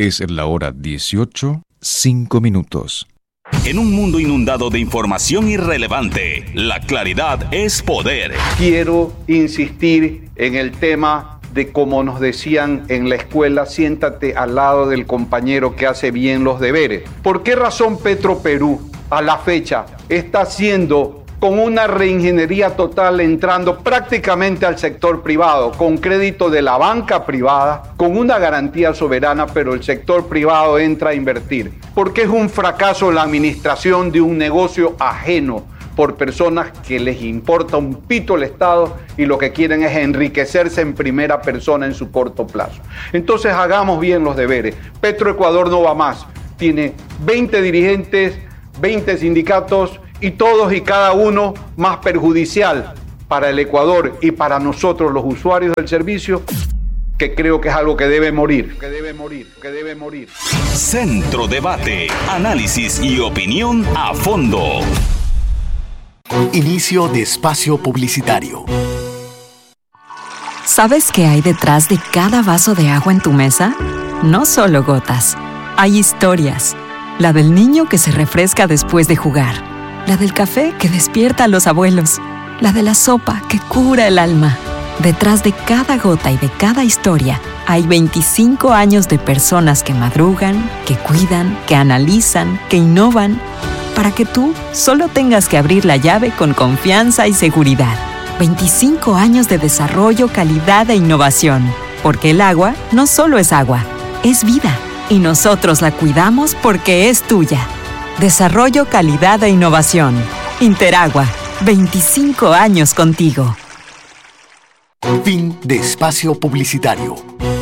Es la hora 18:05. En un mundo inundado de información irrelevante, la claridad es poder. Quiero insistir en el tema de como nos decían en la escuela, siéntate al lado del compañero que hace bien los deberes. ¿Por qué razón Petroperú a la fecha está haciendo con una reingeniería total, entrando prácticamente al sector privado, con crédito de la banca privada, con una garantía soberana, pero el sector privado entra a invertir? Porque es un fracaso la administración de un negocio ajeno por personas que les importa un pito el Estado y lo que quieren es enriquecerse en primera persona en su corto plazo. Entonces hagamos bien los deberes. Petroecuador no va más. Tiene 20 dirigentes, 20 sindicatos, y todos y cada uno más perjudicial para el Ecuador y para nosotros los usuarios del servicio, que creo que es algo que debe morir. Centro Debate, análisis y opinión a fondo. Inicio de espacio publicitario. ¿Sabes qué hay detrás de cada vaso de agua en tu mesa? No solo gotas, hay historias. La del niño que se refresca después de jugar. La del café que despierta a los abuelos. La de la sopa que cura el alma. Detrás de cada gota y de cada historia hay 25 años de personas que madrugan, que cuidan, que analizan, que innovan, para que tú solo tengas que abrir la llave con confianza y seguridad. 25 años de desarrollo, calidad e innovación. Porque el agua no solo es agua, es vida. Y nosotros la cuidamos porque es tuya. Desarrollo, calidad e innovación. Interagua, 25 años contigo. Fin de espacio publicitario.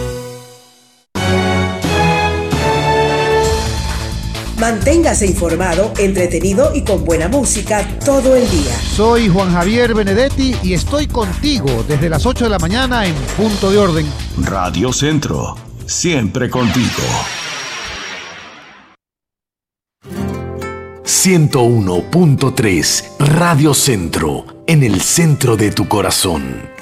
Manténgase informado, entretenido y con buena música todo el día. Soy Juan Javier Benedetti y estoy contigo desde las 8 de la mañana en Punto de Orden. Radio Centro, siempre contigo. 101.3 Radio Centro, en el centro de tu corazón.